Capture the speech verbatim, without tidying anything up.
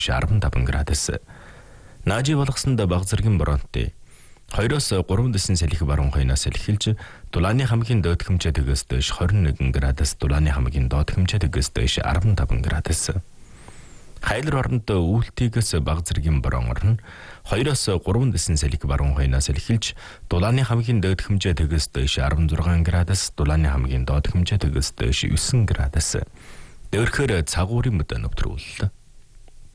арван таван градус. Наажи болгосонд бага зэргийн боронтой хоёроос гурван дэсэн салхи баруун хойноос эхэлж дулааны хамгийн доод хэмжээ дэгээс дээш хорин нэгэн градус, дулааны хамгийн доод хэмжээ дэгээс дээш арван таван градус. Хайлар оронд үүлтийгээс бага зэргийн борон орно хоёроос гурван дэсэн салхи баруун хойноос эхэлж дулааны хамгийн доод хэмжээ дэгээс дээш арван зургаан градус, дулааны хамгийн доод хэмжээ дэгээс дээш девэн градус. Дээрхээр цагуурын мөд нөтрүүлэлт.